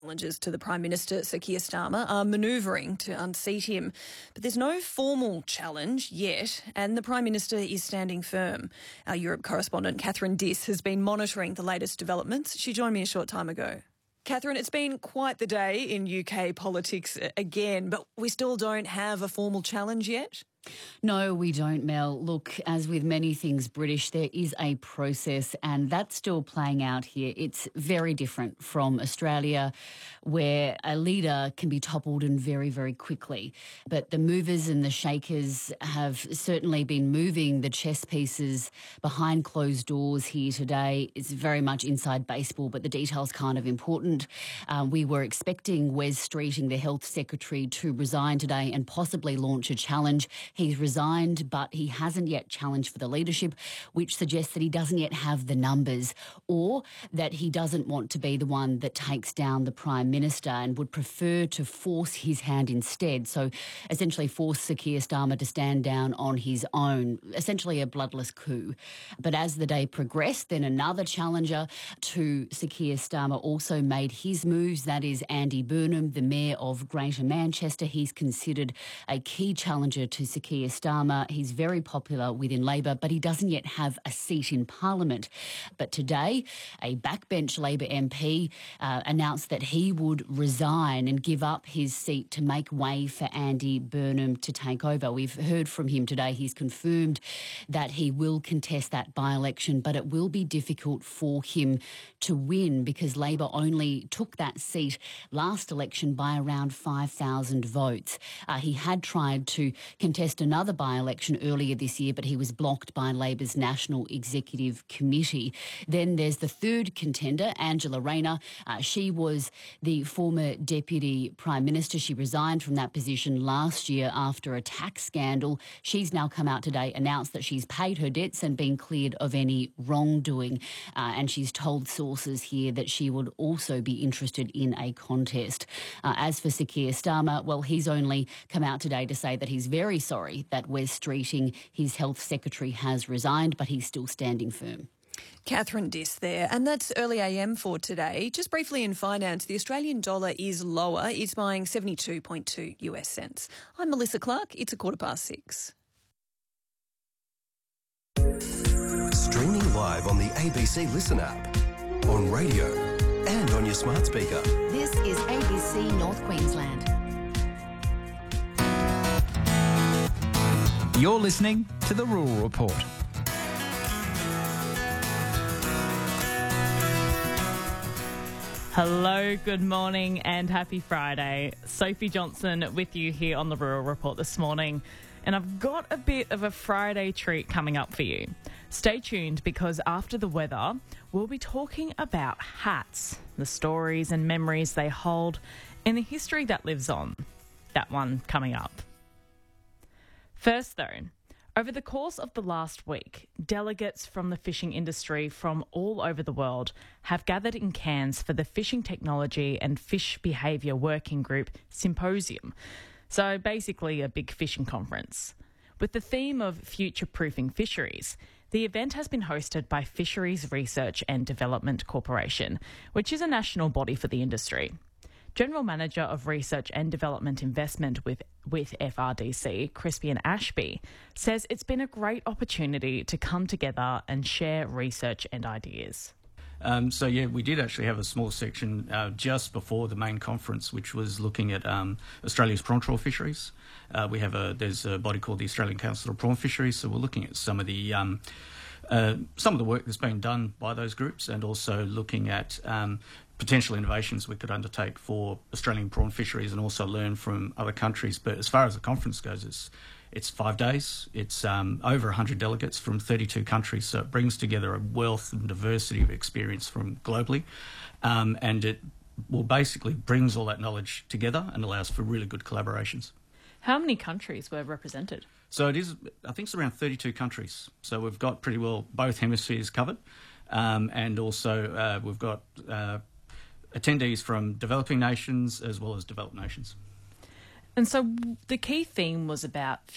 challengers to the Prime Minister, Sir Keir Starmer, are manoeuvring to unseat him. But there's no formal challenge yet, and the Prime Minister is standing firm. Our Europe correspondent, Catherine Diss, has been monitoring the latest developments. She joined me a short time ago. Catherine, it's been quite the day in UK politics again, but we still don't have a formal challenge yet. No, we don't, Mel. Look, as with many things British, there is a process and that's still playing out here. It's very different from Australia, where a leader can be toppled and very, very quickly. But the movers and the shakers have certainly been moving the chess pieces behind closed doors here today. It's very much inside baseball, but the detail's kind of important. We were expecting Wes Streeting, the Health Secretary, to resign today and possibly launch a challenge. He's resigned, but he hasn't yet challenged for the leadership, which suggests that he doesn't yet have the numbers or that he doesn't want to be the one that takes down the Prime Minister and would prefer to force his hand instead. So essentially force Sir Keir Starmer to stand down on his own, essentially a bloodless coup. But as the day progressed, then another challenger to Sir Keir Starmer also made his moves. That is Andy Burnham, the Mayor of Greater Manchester. He's considered a key challenger to Sir Keir Starmer. He's very popular within Labor, but he doesn't yet have a seat in Parliament. But today, a backbench Labor MP announced that he would resign and give up his seat to make way for Andy Burnham to take over. We've heard from him today. He's confirmed that he will contest that by-election, but it will be difficult for him to win because Labor only took that seat last election by around 5,000 votes. He had tried to contest another by-election earlier this year, but he was blocked by Labor's National Executive Committee. Then there's the third contender, Angela Rayner. She was the former Deputy Prime Minister. She resigned from that position last year after a tax scandal. She's now come out today, announced that she's paid her debts and been cleared of any wrongdoing. And she's told sources here that she would also be interested in a contest. As for Sir Keir Starmer, well, he's only come out today to say that he's very sorry that Wes Streeting, his Health Secretary, has resigned, but he's still standing firm. Catherine Diss there. And that's early AM for today. Just briefly in finance, the Australian dollar is lower. It's buying 72.2 US cents. I'm Melissa Clark. It's 6:15. Streaming live on the ABC Listen app, on radio and on your smart speaker. This is ABC North Queensland. You're listening to The Rural Report. Hello, good morning and happy Friday. Sophie Johnson with you here on The Rural Report this morning. And I've got a bit of a Friday treat coming up for you. Stay tuned because after the weather, we'll be talking about hats, the stories and memories they hold and the history that lives on. That one coming up. First, though, over the course of the last week, delegates from the fishing industry from all over the world have gathered in Cairns for the Fishing Technology and Fish Behaviour Working Group Symposium. So basically a big fishing conference. With the theme of future-proofing fisheries, the event has been hosted by Fisheries Research and Development Corporation, which is a national body for the industry. General Manager of Research and Development Investment with FRDC, Crispian Ashby, says it's been a great opportunity to come together and share research and ideas. We did actually have a small section just before the main conference, which was looking at Australia's prawn trawl fisheries. There's a body called the Australian Council of Prawn Fisheries, so we're looking at some of the work that's been done by those groups and also looking at potential innovations we could undertake for Australian prawn fisheries and also learn from other countries. But as far as the conference goes, it's 5 days. It's over 100 delegates from 32 countries, so it brings together a wealth and diversity of experience from globally, and it will basically brings all that knowledge together and allows for really good collaborations. How many countries were represented? So I think it's around 32 countries. So we've got pretty well both hemispheres covered, and also we've got attendees from developing nations as well as developed nations. And so the key theme was about